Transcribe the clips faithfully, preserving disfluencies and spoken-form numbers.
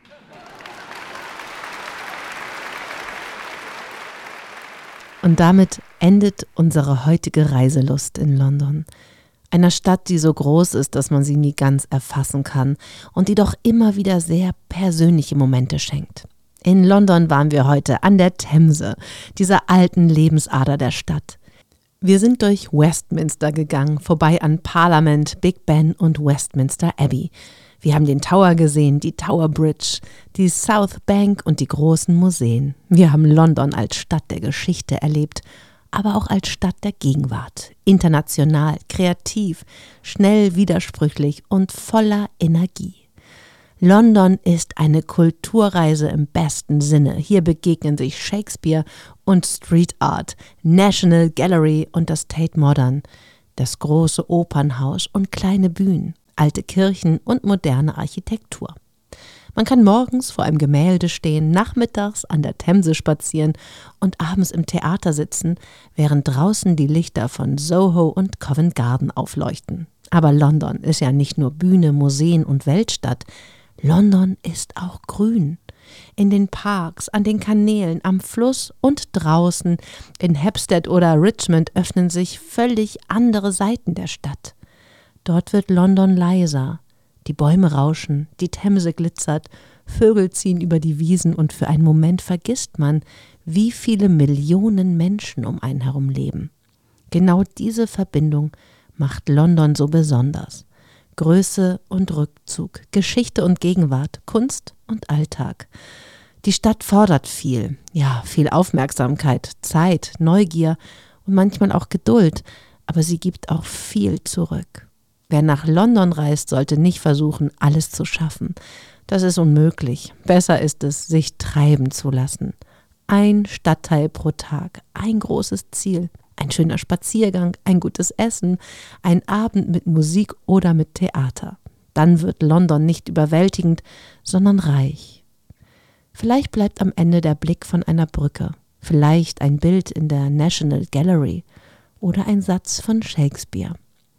Und damit endet unsere heutige Reiselust in London. Einer Stadt, die so groß ist, dass man sie nie ganz erfassen kann und die doch immer wieder sehr persönliche Momente schenkt. In London waren wir heute an der Themse, dieser alten Lebensader der Stadt. Wir sind durch Westminster gegangen, vorbei an Parliament, Big Ben und Westminster Abbey. Wir haben den Tower gesehen, die Tower Bridge, die South Bank und die großen Museen. Wir haben London als Stadt der Geschichte erlebt, aber auch als Stadt der Gegenwart. International, kreativ, schnell, widersprüchlich und voller Energie. London ist eine Kulturreise im besten Sinne. Hier begegnen sich Shakespeare und Street Art, National Gallery und das Tate Modern, das große Opernhaus und kleine Bühnen, alte Kirchen und moderne Architektur. Man kann morgens vor einem Gemälde stehen, nachmittags an der Themse spazieren und abends im Theater sitzen, während draußen die Lichter von Soho und Covent Garden aufleuchten. Aber London ist ja nicht nur Bühne, Museen und Weltstadt. London ist auch grün. In den Parks, an den Kanälen, am Fluss und draußen in Hampstead oder Richmond öffnen sich völlig andere Seiten der Stadt. Dort wird London leiser. Die Bäume rauschen, die Themse glitzert, Vögel ziehen über die Wiesen und für einen Moment vergisst man, wie viele Millionen Menschen um einen herum leben. Genau diese Verbindung macht London so besonders. Größe und Rückzug, Geschichte und Gegenwart, Kunst und Alltag. Die Stadt fordert viel, ja, viel Aufmerksamkeit, Zeit, Neugier und manchmal auch Geduld, aber sie gibt auch viel zurück. Wer nach London reist, sollte nicht versuchen, alles zu schaffen. Das ist unmöglich. Besser ist es, sich treiben zu lassen. Ein Stadtteil pro Tag, ein großes Ziel. Ein schöner Spaziergang, ein gutes Essen, ein Abend mit Musik oder mit Theater. Dann wird London nicht überwältigend, sondern reich. Vielleicht bleibt am Ende der Blick von einer Brücke, vielleicht ein Bild in der National Gallery oder ein Satz von Shakespeare.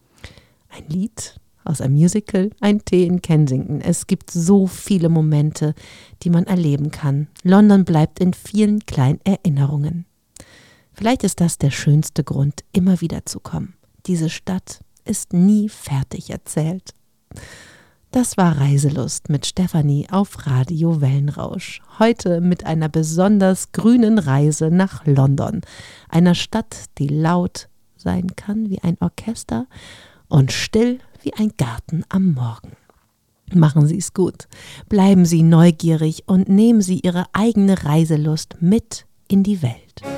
Ein Lied aus einem Musical, ein Tee in Kensington. Es gibt so viele Momente, die man erleben kann. London bleibt in vielen kleinen Erinnerungen. Vielleicht ist das der schönste Grund, immer wieder zu kommen. Diese Stadt ist nie fertig erzählt. Das war Reiselust mit Stefanie auf Radio Wellenrausch. Heute mit einer besonders grünen Reise nach London. Einer Stadt, die laut sein kann wie ein Orchester und still wie ein Garten am Morgen. Machen Sie es gut. Bleiben Sie neugierig und nehmen Sie Ihre eigene Reiselust mit in die Welt.